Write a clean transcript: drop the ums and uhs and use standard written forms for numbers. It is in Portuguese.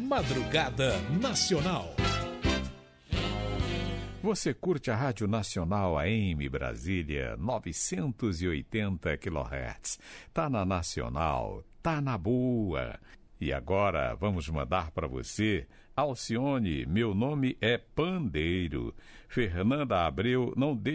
Madrugada Nacional. Você curte a Rádio Nacional AM Brasília, 980 kHz. Tá na Nacional, tá na boa. E agora vamos mandar para você, Alcione, meu nome é Pandeiro. Fernanda Abreu, não deixe